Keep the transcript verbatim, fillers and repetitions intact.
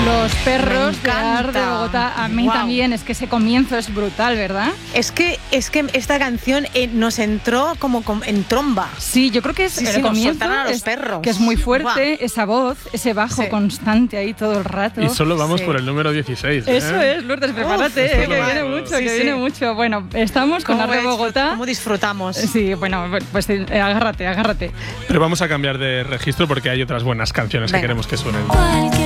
Los perros de Ar de Bogotá. A mí wow. también, es que ese comienzo es brutal, ¿verdad? Es que, es que esta canción eh, nos entró como en tromba. Sí, yo creo que es sí, el sí, comienzo, nos a los es, perros. que es muy fuerte, wow. esa voz, ese bajo sí. constante ahí todo el rato. Y solo vamos sí. por el número dieciséis. ¿eh? Eso es, Lourdes, prepárate, Uf, eh, que va. viene mucho, sí, que sí. viene mucho. Bueno, estamos con Ar de Bogotá. ¿Cómo disfrutamos? Sí, bueno, pues eh, agárrate, agárrate. Pero vamos a cambiar de registro porque hay otras buenas canciones Venga. que queremos que suenen.